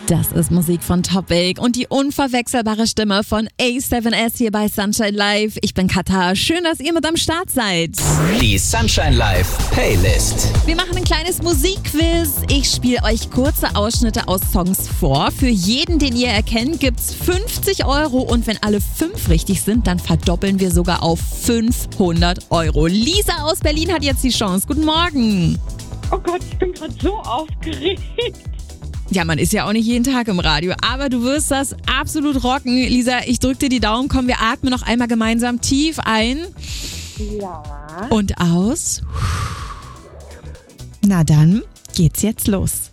Das ist Musik von Topic und die unverwechselbare Stimme von A7S hier bei Sunshine Live. Ich bin Katha. Schön, dass ihr mit am Start seid. Die Sunshine Live Playlist. Wir machen ein kleines Musikquiz. Ich spiele euch kurze Ausschnitte aus Songs vor. Für jeden, den ihr erkennt, gibt's 50 Euro und wenn alle 5 richtig sind, dann verdoppeln wir sogar auf 500 Euro. Lisa aus Berlin hat jetzt die Chance. Guten Morgen. Oh Gott, ich bin gerade so aufgeregt. Ja, man ist ja auch nicht jeden Tag im Radio, aber du wirst das absolut rocken. Lisa, ich drück dir die Daumen. Komm, wir atmen noch einmal gemeinsam tief ein. Ja. Und aus. Na dann geht's jetzt los.